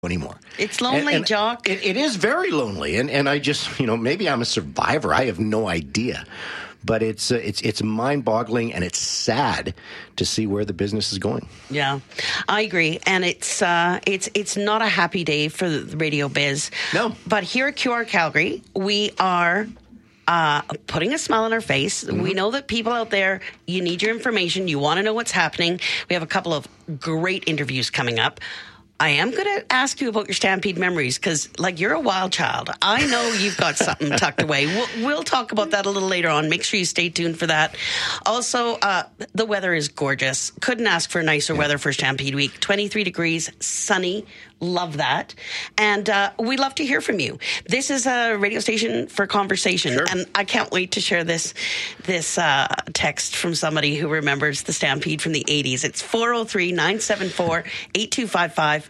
anymore. It's lonely, Jock. It is very lonely. And I just, maybe I'm a survivor. I have no idea. But it's mind-boggling, and it's sad to see where the business is going. Yeah, I agree, and it's not a happy day for the radio biz. No, but here at QR Calgary, we are putting a smile on our face. Mm-hmm. We know that people out there, you need your information. You want to know what's happening. We have a couple of great interviews coming up. I am going to ask you about your Stampede memories because, you're a wild child. I know you've got something tucked away. We'll talk about that a little later on. Make sure you stay tuned for that. Also, the weather is gorgeous. Couldn't ask for nicer weather for Stampede Week. 23 degrees, sunny. Love that. And we love to hear from you. This is a radio station for conversation. Sure. And I can't wait to share this text from somebody who remembers the Stampede from the 80s. It's 403-974-8255.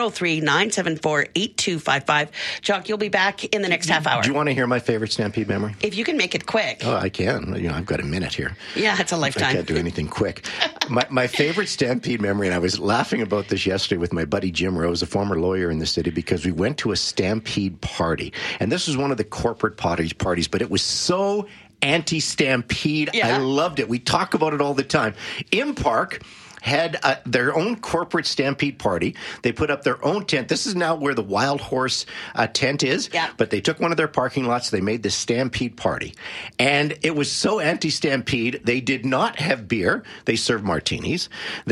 403-974-8255. Jock, you'll be back in the next half hour. Do you want to hear my favorite Stampede memory? If you can make it quick. Oh, I can. I've got a minute here. Yeah, it's a lifetime. I can't do anything quick. My favorite Stampede memory, and I was laughing about this yesterday with my buddy Jim Rose, a former lawyer in the city, because we went to a Stampede party. And this was one of the corporate parties, but it was so anti-Stampede. Yeah. I loved it. We talk about it all the time. Impark had their own corporate Stampede party. They put up their own tent. This is now where the Wild Horse tent is. Yeah. But they took one of their parking lots. They made the Stampede party. And it was so anti-Stampede, they did not have beer. They served martinis.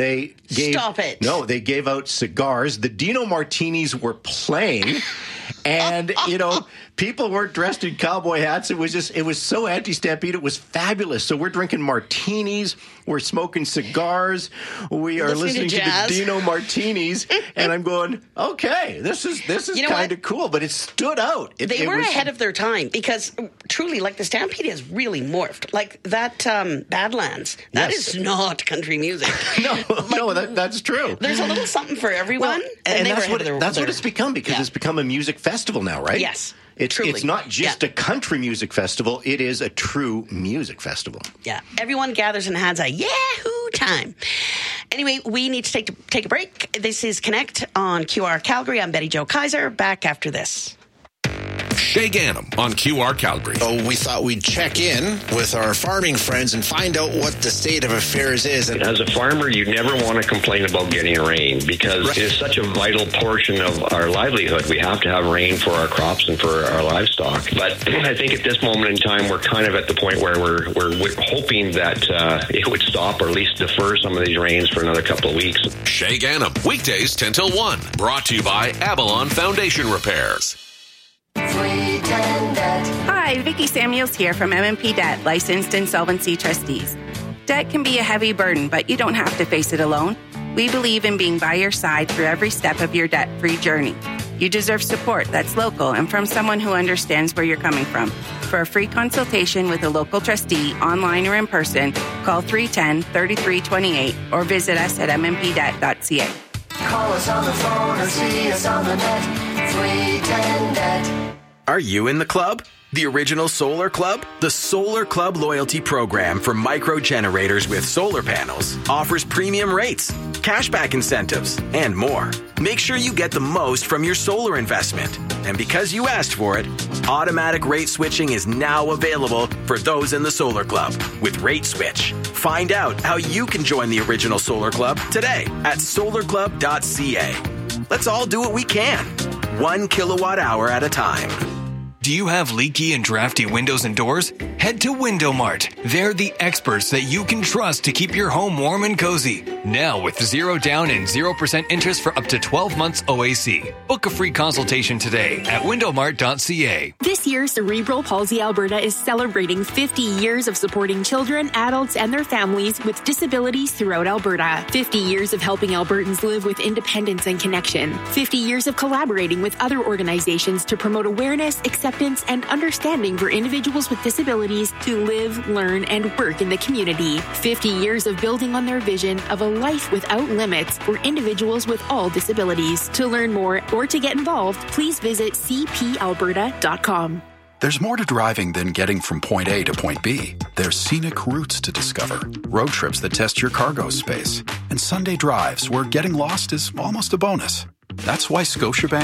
Stop it. No, they gave out cigars. The Dino Martinis were playing. And, people weren't dressed in cowboy hats. It was so anti-Stampede. It was fabulous. So we're drinking martinis. We're smoking cigars. We are listening to the Dino Martinis. And I'm going, okay, this is kind of cool. But it stood out. They were ahead of their time because truly, the Stampede has really morphed. That Badlands, that is not country music. No, that's true. There's a little something for everyone. Well, and that's what it's become because it's become a music festival now, right? Yes. It's not just a country music festival. It is a true music festival. Yeah. Everyone gathers and has a yahoo time. Anyway, we need to take a break. This is Connect on QR Calgary. I'm Betty Jo Kaiser. Back after this. Shay Gannam on QR Calgary. So we thought we'd check in with our farming friends and find out what the state of affairs is. As a farmer, you never want to complain about getting rain because it is such a vital portion of our livelihood. We have to have rain for our crops and for our livestock. But I think at this moment in time, we're kind of at the point where we're hoping that it would stop or at least defer some of these rains for another couple of weeks. Shay Gannam, weekdays 10 till 1. Brought to you by Avalon Foundation Repairs. Hi, Vicki Samuels here from MMP Debt, licensed insolvency trustees. Debt can be a heavy burden, but you don't have to face it alone. We believe in being by your side through every step of your debt-free journey. You deserve support that's local and from someone who understands where you're coming from. For a free consultation with a local trustee, online or in person, call 310-3328 or visit us at mmpdebt.ca. Call us on the phone or see us on the net. 310-DEBT. Are you in the club? The original Solar Club? The Solar Club loyalty program for micro generators with solar panels offers premium rates, cashback incentives, and more. Make sure you get the most from your solar investment. And because you asked for it, automatic rate switching is now available for those in the Solar Club with Rate Switch. Find out how you can join the original Solar Club today at solarclub.ca. Let's all do what we can, 1 kilowatt hour at a time. Do you have leaky and drafty windows and doors? Head to Window Mart. They're the experts that you can trust to keep your home warm and cozy. Now with 0 down and 0% interest for up to 12 months OAC. Book a free consultation today at windowmart.ca. This year, Cerebral Palsy Alberta is celebrating 50 years of supporting children, adults, and their families with disabilities throughout Alberta. 50 years of helping Albertans live with independence and connection. 50 years of collaborating with other organizations to promote awareness, acceptance, and understanding for individuals with disabilities to live, learn, and work in the community. 50 years of building on their vision of a life without limits for individuals with all disabilities. To learn more or to get involved, please visit cpalberta.com. There's more to driving than getting from point A to point B. There's scenic routes to discover, road trips that test your cargo space, and Sunday drives where getting lost is almost a bonus. That's why Scotiabank